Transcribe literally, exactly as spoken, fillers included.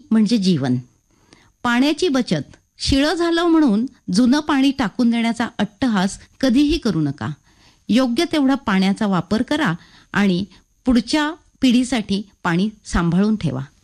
म्हणजे जीवन. पाण्याची बचत. शिळं झालं म्हणून जुनं पाणी टाकून देण्याचा अट्टहास कधीही करू नका. योग्य तेवढा पाण्याचा वापर करा आणि पुढच्या पिढीसाठी पाणी सांभाळून ठेवा.